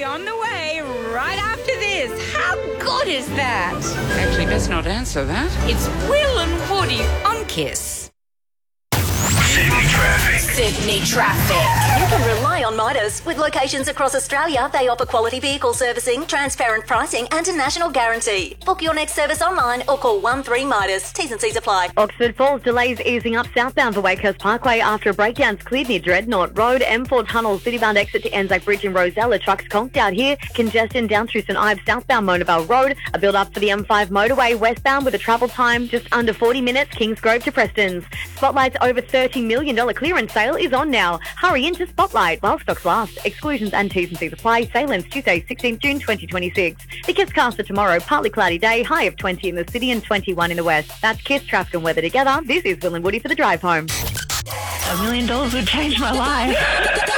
on the way right after this. How good is that? Actually, best not answer that. It's Will and Woody on Kiss. Sydney traffic. Sydney traffic. You can rely on Midas. With locations across Australia, they offer quality vehicle servicing, transparent pricing and a national guarantee. Book your next service online or call 13 Midas. T's and C's apply. Oxford Falls delays easing up southbound for Wakehurst Parkway after a breakdown's cleared near Dreadnought Road. M4 Tunnel, citybound exit to Anzac Bridge in Rosella. Trucks conked out here. Congestion down through St Ives southbound Monavale Road. A build-up for the M5 motorway westbound with a travel time just under 40 minutes. Kingsgrove to Preston's. Spotlight's over $30 million clearance sale is on now. Hurry into Spotlight while stocks last. Exclusions and T's and C's apply. Sale ends Tuesday, 16th June 2026. The Kiss cast for tomorrow. Partly cloudy day. High of 20 in the city and 21 in the west. That's Kiss, traffic and weather together. This is Will and Woody for the drive home. $1 million would change my life.